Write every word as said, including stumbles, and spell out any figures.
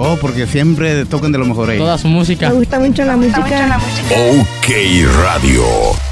Oh, porque siempre tocan de lo mejor ahí. Toda su música. Me gusta mucho la música. OK Radio.